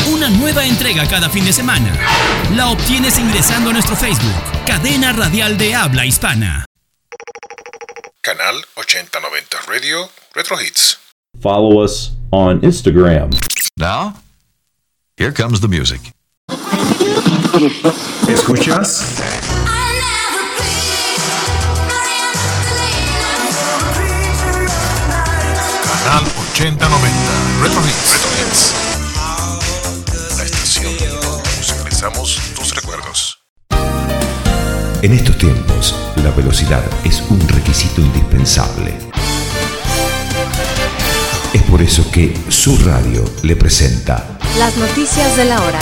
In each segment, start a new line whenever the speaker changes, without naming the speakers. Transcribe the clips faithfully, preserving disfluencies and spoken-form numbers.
Una nueva entrega cada fin de semana. La obtienes ingresando a nuestro Facebook, Cadena Radial de Habla Hispana.
Canal ochenta noventa Radio Retro Hits.
Follow us on Instagram.
Now, here comes the music.
¿Escuchas? Canal ochenta noventa Retro Hits. Retro Hits. La estación donde musicalizamos tus recuerdos.
En estos tiempos, la velocidad es un requisito indispensable. Es por eso que Su Radio le presenta
las noticias de la hora.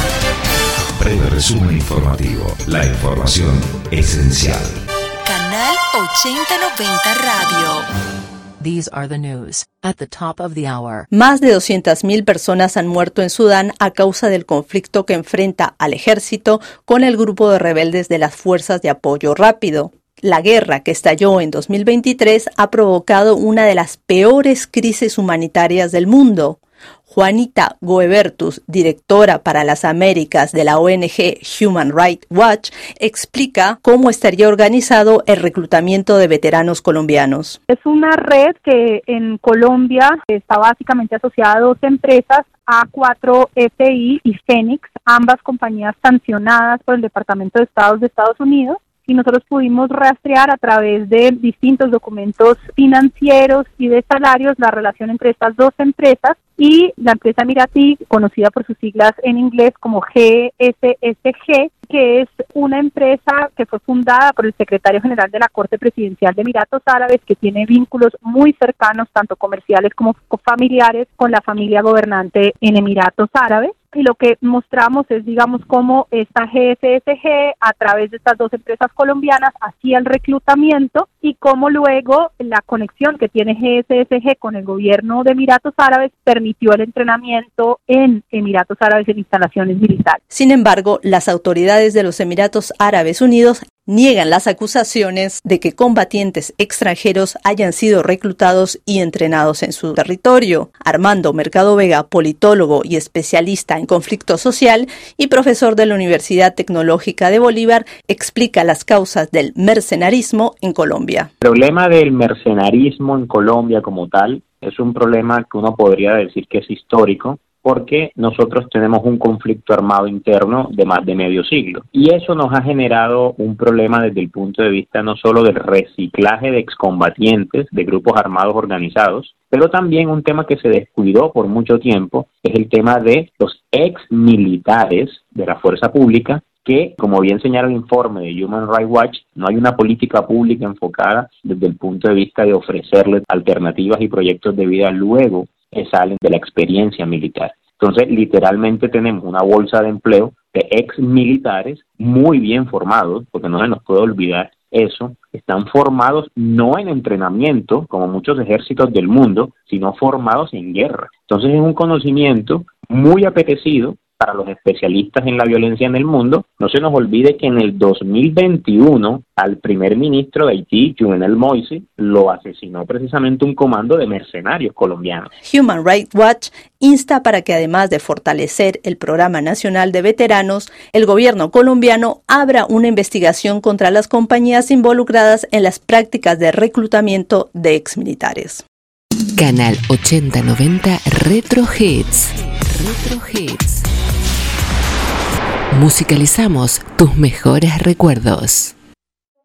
Breve resumen informativo. La información esencial.
Canal ochenta noventa Radio. These are the news at the top of the hour. Más de doscientas mil personas han muerto en Sudán a causa del conflicto que enfrenta al ejército con el grupo de rebeldes de las Fuerzas de Apoyo Rápido. La guerra que estalló en dos mil veintitrés ha provocado una de las peores crisis humanitarias del mundo. Juanita Goebertus, directora para las Américas de la O N G Human Rights Watch, explica cómo estaría organizado el reclutamiento de veteranos colombianos.
Es una red que en Colombia está básicamente asociada a dos empresas, A cuatro F I y Fénix, ambas compañías sancionadas por el Departamento de Estado de Estados Unidos. Y nosotros pudimos rastrear a través de distintos documentos financieros y de salarios la relación entre estas dos empresas y la empresa emiratí, conocida por sus siglas en inglés como G S S G, que es una empresa que fue fundada por el secretario general de la Corte Presidencial de Emiratos Árabes, que tiene vínculos muy cercanos, tanto comerciales como familiares, con la familia gobernante en Emiratos Árabes. Y lo que mostramos es, digamos, cómo esta G S S G, a través de estas dos empresas colombianas, hacía el reclutamiento y cómo luego la conexión que tiene G S S G con el gobierno de Emiratos Árabes permitió el entrenamiento en Emiratos Árabes en instalaciones militares.
Sin embargo, las autoridades de los Emiratos Árabes Unidos niegan las acusaciones de que combatientes extranjeros hayan sido reclutados y entrenados en su territorio. Armando Mercado Vega, politólogo y especialista en conflicto social y profesor de la Universidad Tecnológica de Bolívar, explica las causas del mercenarismo en Colombia.
El problema del mercenarismo en Colombia como tal es un problema que uno podría decir que es histórico, porque nosotros tenemos un conflicto armado interno de más de medio siglo. Y eso nos ha generado un problema desde el punto de vista no solo del reciclaje de excombatientes de grupos armados organizados, pero también un tema que se descuidó por mucho tiempo, es el tema de los ex militares de la fuerza pública, que, como bien señala el informe de Human Rights Watch, no hay una política pública enfocada desde el punto de vista de ofrecerles alternativas y proyectos de vida luego que salen de la experiencia militar. Entonces, literalmente tenemos una bolsa de empleo de ex militares muy bien formados, porque no se nos puede olvidar eso, están formados no en entrenamiento, como muchos ejércitos del mundo, sino formados en guerra. Entonces, es un conocimiento muy apetecido para los especialistas en la violencia en el mundo. No se nos olvide que en el dos mil veintiuno al primer ministro de Haití, Jovenel Moïse, lo asesinó precisamente un comando de mercenarios colombianos.
Human Rights Watch insta para que, además de fortalecer el Programa Nacional de Veteranos, el gobierno colombiano abra una investigación contra las compañías involucradas en las prácticas de reclutamiento de exmilitares.
Canal ochenta noventa Retro Hits. Retro Hits. Musicalizamos tus mejores recuerdos.